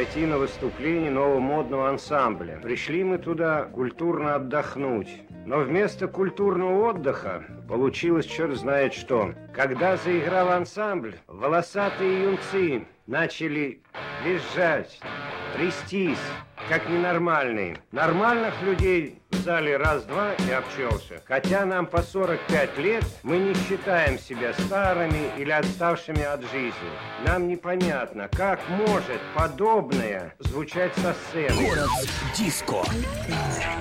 пойти на выступление новомодного ансамбля. Пришли мы туда культурно отдохнуть. Но вместо культурного отдыха получилось черт знает что. Когда заиграл ансамбль, волосатые юнцы начали визжать, трястись, как ненормальные. Нормальных людей в зале раз-два и обчелся. Хотя нам по 45 лет, мы не считаем себя старыми или отставшими от жизни. Нам непонятно, как может подобное звучать со сцены. Город диско.